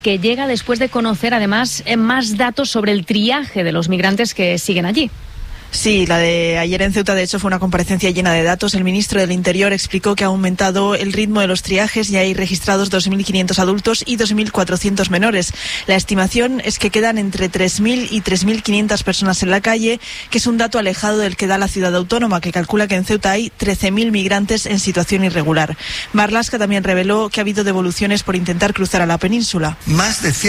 que llega después de conocer además más datos sobre el triaje de los migrantes que siguen allí. Sí, la de ayer en Ceuta, de hecho, fue una comparecencia llena de datos. El ministro del Interior explicó que ha aumentado el ritmo de los triajes y hay registrados 2.500 adultos y 2.400 menores. La estimación es que quedan entre 3.000 y 3.500 personas en la calle, que es un dato alejado del que da la ciudad autónoma, que calcula que en Ceuta hay 13.000 migrantes en situación irregular. Marlaska también reveló que ha habido devoluciones por intentar cruzar a la península. Más de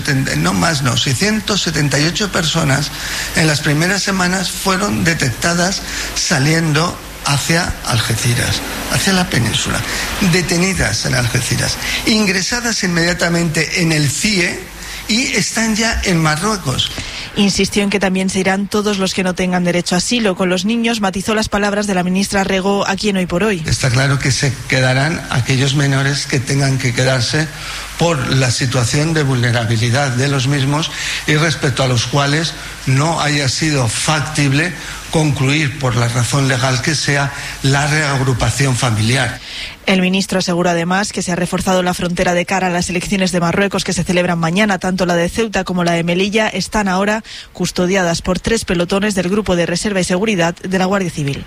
178 personas en las primeras semanas fueron detectadas saliendo hacia Algeciras, hacia la península, detenidas en Algeciras, ingresadas inmediatamente en el CIE y están ya en Marruecos. Insistió en que también se irán todos los que no tengan derecho a asilo. Con los niños matizó las palabras de la ministra Rego aquí en Hoy por Hoy. Está claro que se quedarán aquellos menores que tengan que quedarse por la situación de vulnerabilidad de los mismos y respecto a los cuales no haya sido factible concluir, por la razón legal que sea, la reagrupación familiar. El ministro asegura además que se ha reforzado la frontera de cara a las elecciones de Marruecos que se celebran mañana. Tanto la de Ceuta como la de Melilla están ahora custodiadas por 3 pelotones del Grupo de Reserva y Seguridad de la Guardia Civil.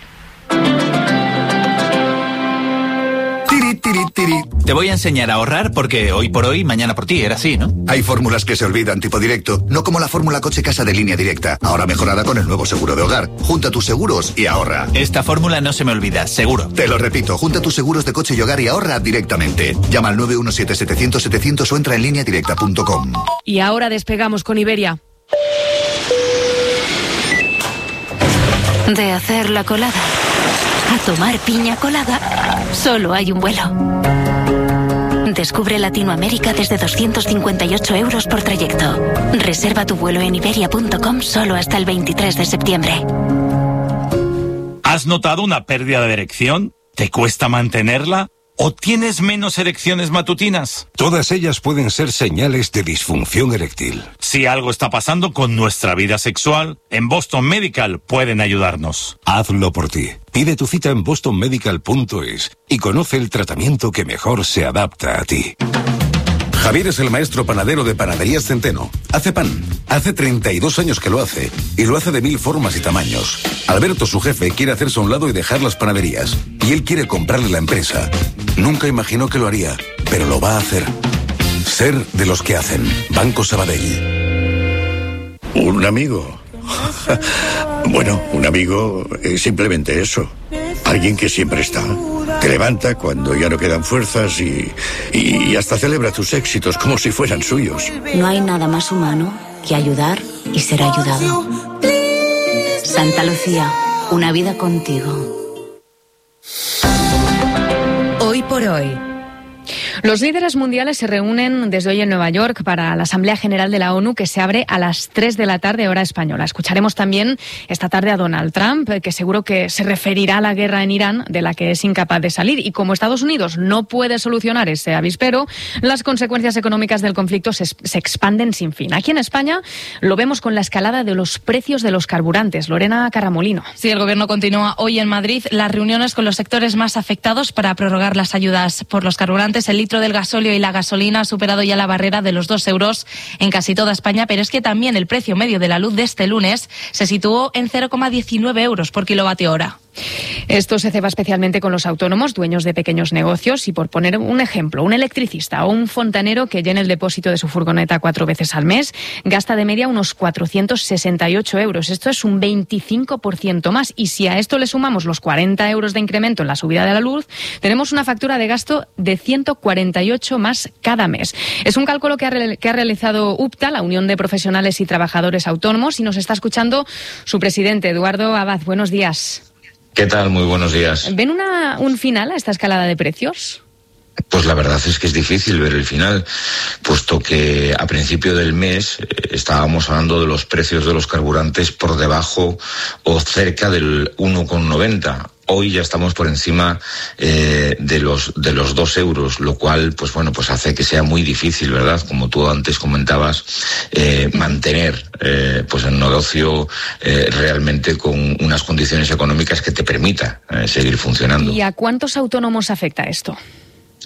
Te voy a enseñar a ahorrar porque hoy por hoy, mañana por ti, era así, ¿no? Hay fórmulas que se olvidan, tipo directo, no como la fórmula coche-casa de Línea Directa, ahora mejorada con el nuevo seguro de hogar. Junta tus seguros y ahorra. Esta fórmula no se me olvida, seguro. Te lo repito, junta tus seguros de coche y hogar y ahorra directamente. Llama al 917-700-700 o entra en lineadirecta.com. Y ahora despegamos con Iberia. De hacer la colada a tomar piña colada, solo hay un vuelo. Descubre Latinoamérica desde 258 € por trayecto. Reserva tu vuelo en iberia.com solo hasta el 23 de septiembre. ¿Has notado una pérdida de erección? ¿Te cuesta mantenerla? ¿O tienes menos erecciones matutinas? Todas ellas pueden ser señales de disfunción eréctil. Si algo está pasando con nuestra vida sexual, en Boston Medical pueden ayudarnos. Hazlo por ti. Pide tu cita en bostonmedical.es y conoce el tratamiento que mejor se adapta a ti. Javier es el maestro panadero de Panaderías Centeno. Hace pan. Hace 32 años que lo hace. Y lo hace de 1000 formas y tamaños. Alberto, su jefe, quiere hacerse a un lado y dejar las panaderías. Y él quiere comprarle la empresa. Nunca imaginó que lo haría, pero lo va a hacer. Ser de los que hacen. Banco Sabadell. ¿Un amigo? Bueno, un amigo es simplemente eso. Alguien que siempre está. Te levanta cuando ya no quedan fuerzas y hasta celebra tus éxitos como si fueran suyos. No hay nada más humano que ayudar y ser ayudado. Santa Lucía, una vida contigo. Hoy por hoy. Los líderes mundiales se reúnen desde hoy en Nueva York para la Asamblea General de la ONU que se abre a las 3 de la tarde, hora española. Escucharemos también esta tarde a Donald Trump, que seguro que se referirá a la guerra en Irán, de la que es incapaz de salir. Y como Estados Unidos no puede solucionar ese avispero, las consecuencias económicas del conflicto se expanden sin fin. Aquí en España lo vemos con la escalada de los precios de los carburantes. Lorena Carramolino. Sí, el Gobierno continúa hoy en Madrid las reuniones con los sectores más afectados para prorrogar las ayudas por los carburantes. El litro del gasóleo y la gasolina ha superado ya la barrera de los 2 euros en casi toda España, pero es que también el precio medio de la luz de este lunes se situó en 0,19 euros por kilovatio hora. Esto se ceba especialmente con los autónomos, dueños de pequeños negocios, y por poner un ejemplo, un electricista o un fontanero que llene el depósito de su furgoneta 4 veces al mes gasta de media unos 468 euros. Esto es un 25% más, y si a esto le sumamos los 40 euros de incremento en la subida de la luz, tenemos una factura de gasto de 148 más cada mes. Es un cálculo que ha realizado UPTA, la Unión de Profesionales y Trabajadores Autónomos, y nos está escuchando su presidente, Eduardo Abad. Buenos días. ¿Qué tal? Muy buenos días. ¿Ven un final a esta escalada de precios? Pues la verdad es que es difícil ver el final, puesto que a principio del mes estábamos hablando de los precios de los carburantes por debajo o cerca del 1,90. Hoy ya estamos por encima de los 2 euros, lo cual, pues bueno, pues hace que sea muy difícil, ¿verdad? Como tú antes comentabas, mantener pues el negocio realmente con unas condiciones económicas que te permita seguir funcionando. ¿Y a cuántos autónomos afecta esto?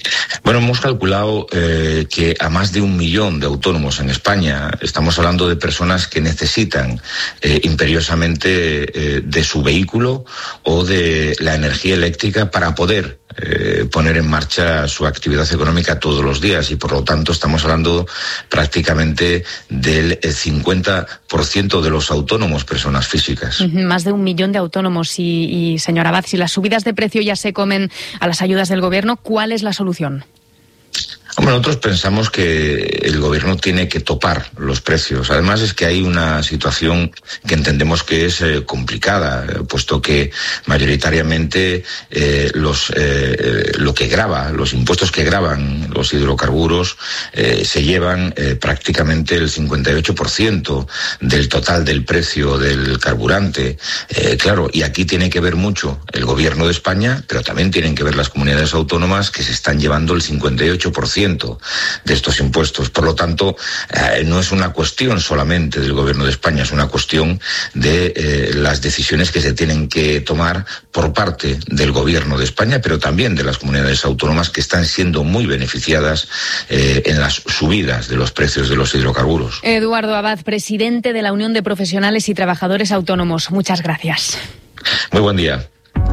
Bueno, hemos calculado que a más de 1 millón de autónomos en España, estamos hablando de personas que necesitan imperiosamente de su vehículo o de la energía eléctrica para poder poner en marcha su actividad económica todos los días, y por lo tanto estamos hablando prácticamente del 50% de los autónomos, personas físicas. Más de 1 millón de autónomos. Y señora Abad, si las subidas de precio ya se comen a las ayudas del gobierno, ¿cuál es la solución? Hombre, nosotros pensamos que el gobierno tiene que topar los precios. Además es que hay una situación que entendemos que es complicada, puesto que mayoritariamente lo que grava, los impuestos que gravan los hidrocarburos se llevan prácticamente el 58% del total del precio del carburante. Claro, y aquí tiene que ver mucho el gobierno de España, pero también tienen que ver las comunidades autónomas, que se están llevando el 58% de estos impuestos. Por lo tanto, no es una cuestión solamente del gobierno de España, es una cuestión de las decisiones que se tienen que tomar por parte del gobierno de España, pero también de las comunidades autónomas, que están siendo muy beneficiadas en las subidas de los precios de los hidrocarburos. Eduardo Abad, presidente de la Unión de Profesionales y Trabajadores Autónomos. Muchas gracias. Muy buen día.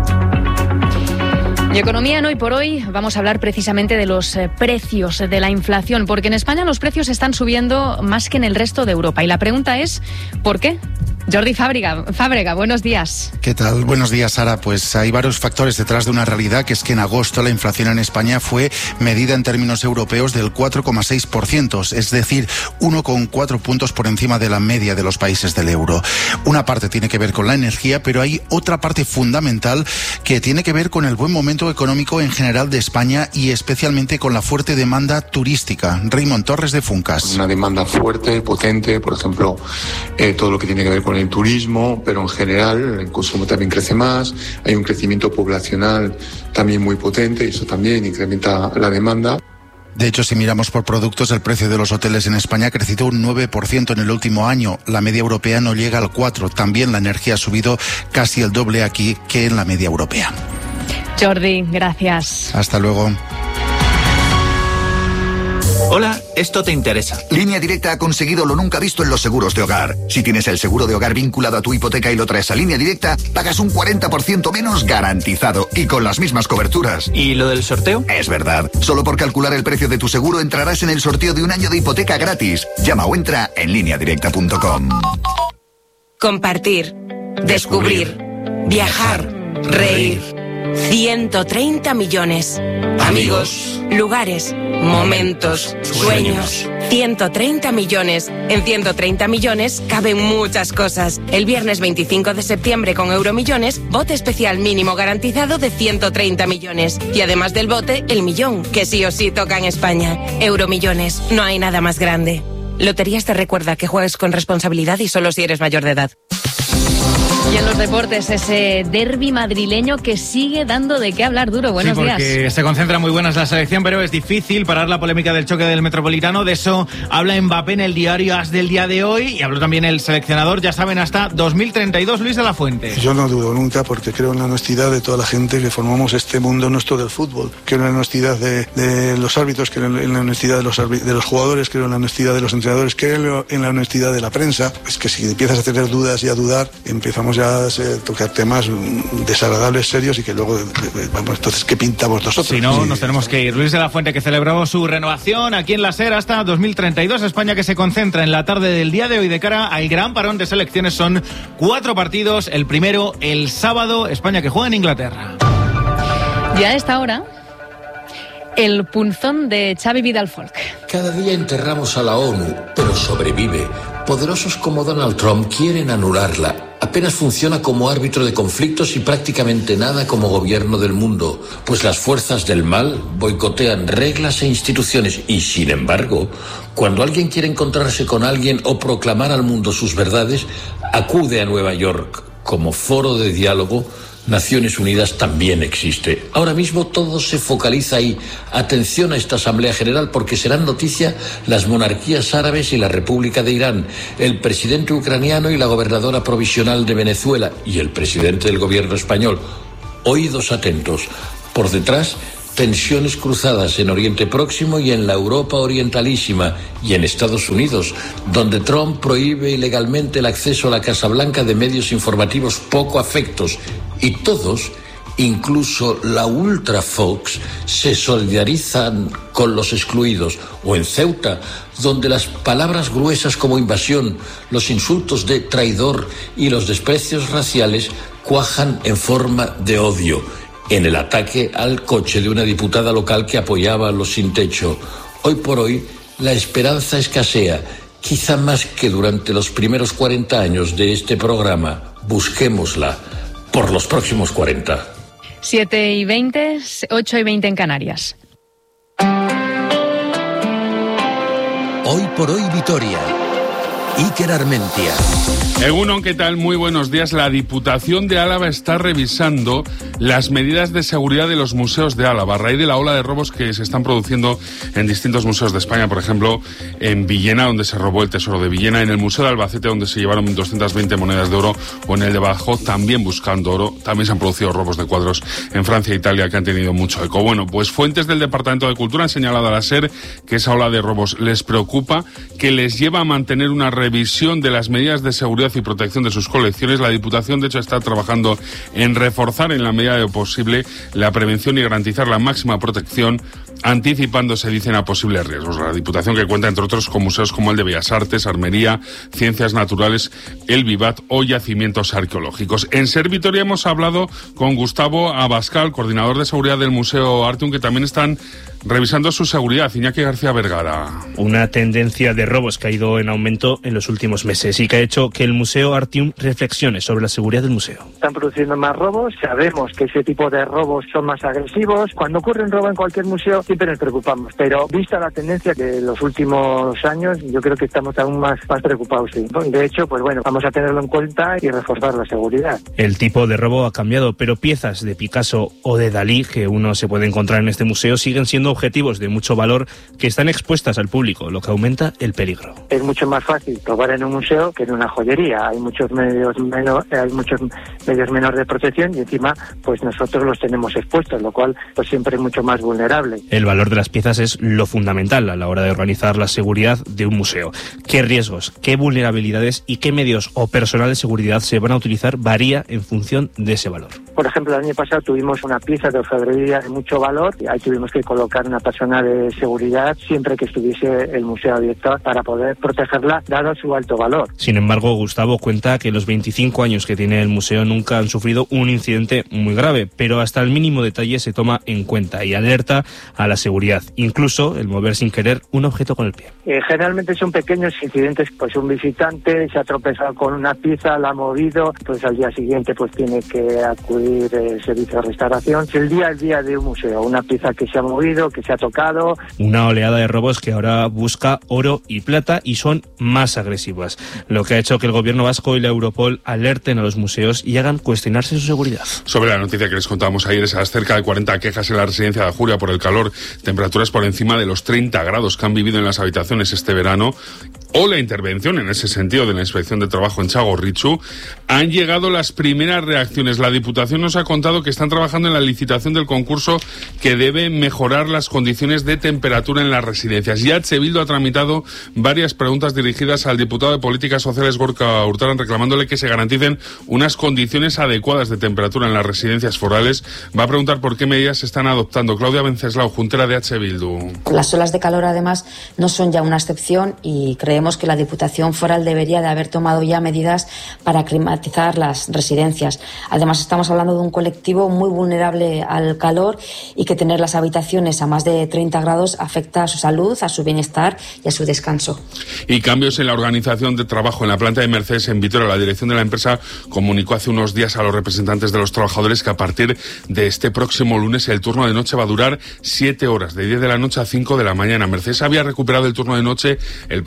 Y economía en Hoy por Hoy vamos a hablar precisamente de los precios, de la inflación, porque en España los precios están subiendo más que en el resto de Europa. Y la pregunta es, ¿por qué? Jordi Fábrega, buenos días. ¿Qué tal? Buenos días, Sara. Pues hay varios factores detrás de una realidad, que es que en agosto la inflación en España fue medida en términos europeos del 4,6%, es decir, 1,4 puntos por encima de la media de los países del euro. Una parte tiene que ver con la energía, pero hay otra parte fundamental que tiene que ver con el buen momento económico en general de España y especialmente con la fuerte demanda turística. Raymond Torres, de Funcas. Una demanda fuerte, potente, por ejemplo, todo lo que tiene que ver con el turismo, pero en general el consumo también crece más, hay un crecimiento poblacional también muy potente y eso también incrementa la demanda. De hecho, si miramos por productos, el precio de los hoteles en España ha crecido un 9% en el último año. La media europea no llega al 4%. También la energía ha subido casi el doble aquí que en la media europea. Jordi, gracias. Hasta luego. Hola, esto te interesa. Línea Directa ha conseguido lo nunca visto en los seguros de hogar. Si tienes el seguro de hogar vinculado a tu hipoteca y lo traes a Línea Directa, pagas un 40% menos garantizado y con las mismas coberturas. ¿Y lo del sorteo? Es verdad. Solo por calcular el precio de tu seguro entrarás en el sorteo de 1 año de hipoteca gratis. Llama o entra en lineadirecta.com. Compartir, descubrir, viajar, reír. 130 millones. Amigos, lugares, momentos, sueños. 130 millones. En 130 millones caben muchas cosas. El viernes 25 de septiembre con Euromillones, bote especial mínimo garantizado de 130 millones. Y además del bote, el millón, que sí o sí toca en España. Euromillones, no hay nada más grande. Loterías te recuerda que juegues con responsabilidad y solo si eres mayor de edad. Y en los deportes, ese derbi madrileño que sigue dando de qué hablar. Duro, buenos días. Sí, porque se concentra muy buenas la selección, pero es difícil parar la polémica del choque del Metropolitano. De eso habla Mbappé en el diario AS del día de hoy y habló también el seleccionador, ya saben, hasta 2032, Luis de la Fuente. Yo no dudo nunca, porque creo en la honestidad de toda la gente que formamos este mundo nuestro del fútbol. Creo en la honestidad de los árbitros, creo en la honestidad de los jugadores, creo en la honestidad de los entrenadores, creo en la honestidad de la prensa. Es que si empiezas a tener dudas y a dudar, empezamos ya a tocar temas desagradables, serios, y que luego, vamos, entonces, ¿qué pintamos nosotros? Si no, nos tenemos que ir. Luis de la Fuente, que celebró su renovación aquí en la SER hasta 2032. España, que se concentra en la tarde del día de hoy de cara al gran parón de selecciones. Son 4 partidos. El primero, el sábado, España, que juega en Inglaterra. Ya a esta hora, el punzón de Xavi Vidal Folk. Cada día enterramos a la ONU, pero sobrevive. Poderosos como Donald Trump quieren anularla. Apenas funciona como árbitro de conflictos y prácticamente nada como gobierno del mundo, pues las fuerzas del mal boicotean reglas e instituciones y, sin embargo, cuando alguien quiere encontrarse con alguien o proclamar al mundo sus verdades, acude a Nueva York como foro de diálogo. Naciones Unidas también existe. Ahora mismo todo se focaliza ahí. Atención a esta Asamblea General, porque serán noticia las monarquías árabes y la República de Irán, el presidente ucraniano y la gobernadora provisional de Venezuela y el presidente del gobierno español. Oídos atentos. Por detrás, tensiones cruzadas en Oriente Próximo y en la Europa Orientalísima y en Estados Unidos, donde Trump prohíbe ilegalmente el acceso a la Casa Blanca de medios informativos poco afectos, y todos, incluso la Ultra Fox, se solidarizan con los excluidos, o en Ceuta, donde las palabras gruesas como invasión, los insultos de traidor y los desprecios raciales cuajan en forma de odio, en el ataque al coche de una diputada local que apoyaba a los sin techo. Hoy por hoy, la esperanza escasea, quizá más que durante los primeros 40 años de este programa. Busquémosla por los próximos 40. 7:20, 8:20 en Canarias. Hoy por hoy Vitoria. Iker Armentia. Egunon, ¿qué tal? Muy buenos días. La Diputación de Álava está revisando las medidas de seguridad de los museos de Álava a raíz de la ola de robos que se están produciendo en distintos museos de España. Por ejemplo, en Villena, donde se robó el tesoro de Villena, en el Museo de Albacete, donde se llevaron 220 monedas de oro, o en el de Badajoz, también buscando oro. También se han producido robos de cuadros en Francia e Italia que han tenido mucho eco. Bueno, pues fuentes del Departamento de Cultura han señalado a la SER que esa ola de robos les preocupa, que les lleva a mantener una revisión de las medidas de seguridad y protección de sus colecciones. La Diputación, de hecho, está trabajando en reforzar en la medida de lo posible la prevención y garantizar la máxima protección, anticipándose, dicen, a posibles riesgos. La Diputación, que cuenta, entre otros, con museos como el de Bellas Artes, Armería, Ciencias Naturales, el Vivat o yacimientos arqueológicos. En SER Vitoria hemos hablado con Gustavo Abascal, coordinador de seguridad del Museo Artium, que también están revisando su seguridad. Iñaki García Vergara. Una tendencia de robos que ha ido en aumento en los últimos meses y que ha hecho que el Museo Artium reflexione sobre la seguridad del museo. Están produciendo más robos, sabemos que ese tipo de robos son más agresivos. Cuando ocurre un robo en cualquier museo siempre nos preocupamos, pero vista la tendencia de los últimos años, yo creo que estamos aún más preocupados. Sí. De hecho, pues bueno, vamos a tenerlo en cuenta y reforzar la seguridad. El tipo de robo ha cambiado, pero piezas de Picasso o de Dalí que uno se puede encontrar en este museo siguen siendo objetivos de mucho valor que están expuestas al público, lo que aumenta el peligro. Es mucho más fácil robar en un museo que en una joyería. Hay muchos medios menores de protección y encima pues nosotros los tenemos expuestos, lo cual pues siempre es mucho más vulnerable. El valor de las piezas es lo fundamental a la hora de organizar la seguridad de un museo. ¿Qué riesgos, qué vulnerabilidades y qué medios o personal de seguridad se van a utilizar varía en función de ese valor? Por ejemplo, el año pasado tuvimos una pieza de orfebrería de mucho valor y ahí tuvimos que colocar una persona de seguridad siempre que estuviese el museo abierto para poder protegerla, dado su alto valor. Sin embargo, Gustavo cuenta que en los 25 años que tiene el museo nunca han sufrido un incidente muy grave, pero hasta el mínimo detalle se toma en cuenta y alerta a la seguridad, incluso el mover sin querer un objeto con el pie. Generalmente son pequeños incidentes, pues un visitante se ha tropezado con una pieza, la ha movido, pues al día siguiente pues tiene que acudir el servicio de restauración. El día de un museo, una pieza que se ha movido, que se ha tocado. Una oleada de robos que ahora busca oro y plata y son más agresivas, lo que ha hecho que el gobierno vasco y la Europol alerten a los museos y hagan cuestionarse su seguridad. Sobre la noticia que les contábamos ayer, esas cerca de 40 quejas en la residencia de Ajuria por el calor, temperaturas por encima de los 30 grados que han vivido en las habitaciones este verano, o la intervención en ese sentido de la Inspección de Trabajo en Txagorritxu, han llegado las primeras reacciones. La Diputación nos ha contado que están trabajando en la licitación del concurso que debe mejorar las condiciones de temperatura en las residencias. Y H. Bildu ha tramitado varias preguntas dirigidas al diputado de Políticas Sociales Gorka Hurtaran, reclamándole que se garanticen unas condiciones adecuadas de temperatura en las residencias forales. Va a preguntar por qué medidas se están adoptando. Claudia Venceslao, juntera de H. Bildu. Las olas de calor, además, no son ya una excepción y creemos que la Diputación Foral debería de haber tomado ya medidas para climatizar las residencias. Además, estamos hablando de un colectivo muy vulnerable al calor y que tener las habitaciones a más de 30 grados afecta a su salud, a su bienestar y a su descanso. Y cambios en la organización de trabajo en la planta de Mercedes en Vitoria. La dirección de la empresa comunicó hace unos días a los representantes de los trabajadores que a partir de este próximo lunes el turno de noche va a durar 7 horas, de 10 de la noche a 5 de la mañana. Mercedes había recuperado el turno de noche el pasado 30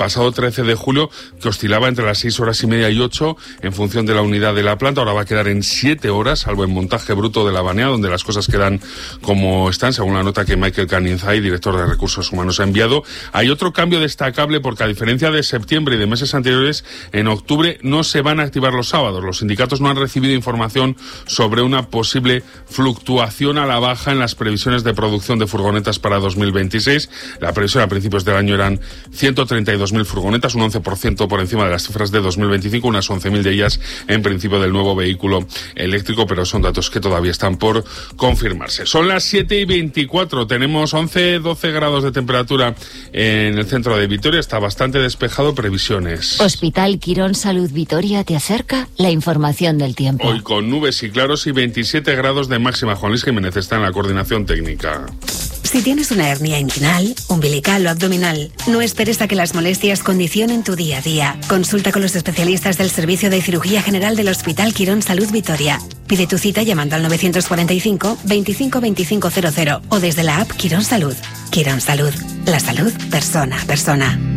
13 de julio, que oscilaba entre las 6 horas y media y 8 en función de la unidad de la planta. Ahora va a quedar en 7 horas, salvo en montaje bruto de la Banea, donde las cosas quedan como están, según la nota que Michael Caninzay, director de Recursos Humanos, ha enviado. Hay otro cambio destacable porque, a diferencia de septiembre y de meses anteriores, en octubre no se van a activar los sábados. Los sindicatos no han recibido información sobre una posible fluctuación a la baja en las previsiones de producción de furgonetas para 2026. La previsión a principios del año eran 132.000 furgonetas, un 11% por encima de las cifras de 2025, unas 11.000 de ellas en principio del nuevo vehículo eléctrico, pero son datos que todavía están por confirmarse. Son las 7:24, tenemos 11-12 grados de temperatura en el centro de Vitoria, está bastante despejado. Previsiones. Hospital Quirón Salud Vitoria te acerca la información del tiempo. Hoy con nubes y claros y 27 grados de máxima. Juan Luis Jiménez está en la coordinación técnica. Si tienes una hernia inguinal, umbilical o abdominal, no esperes a que las molestias condicionen tu día a día. Consulta con los especialistas del Servicio de Cirugía General del Hospital Quirón Salud Vitoria. Pide tu cita llamando al 945 25 2500 o desde la app Quirón Salud. Quirón Salud. La salud persona a persona.